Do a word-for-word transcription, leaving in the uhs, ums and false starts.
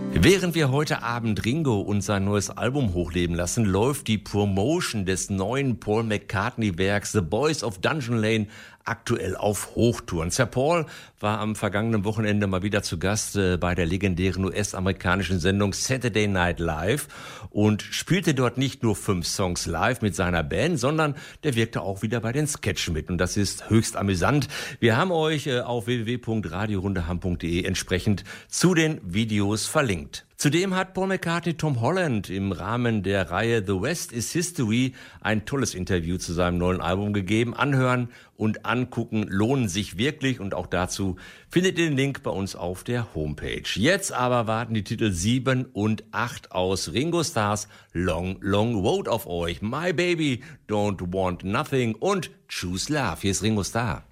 Während wir heute Abend Ringo und sein neues Album hochleben lassen, läuft die Promotion des neuen Paul McCartney-Werks The Boys of Dungeon Lane aktuell auf Hochtouren. Sir Paul war am vergangenen Wochenende mal wieder zu Gast äh, bei der legendären U S-amerikanischen Sendung Saturday Night Live und spielte dort nicht nur fünf Songs live mit seiner Band, sondern der wirkte auch wieder bei den Sketchen mit und das ist höchst amüsant. Wir haben euch äh, auf w w w punkt radiorundeham punkt de entsprechend zu den Videos verlinkt. Zudem hat Paul McCartney Tom Holland im Rahmen der Reihe The West is History ein tolles Interview zu seinem neuen Album gegeben. Anhören und angucken lohnen sich wirklich und auch dazu findet ihr den Link bei uns auf der Homepage. Jetzt aber warten die Titel sieben und acht aus Ringo Starrs Long, Long Road auf euch. My Baby, Don't Want Nothing und Choose Love. Hier ist Ringo Starr.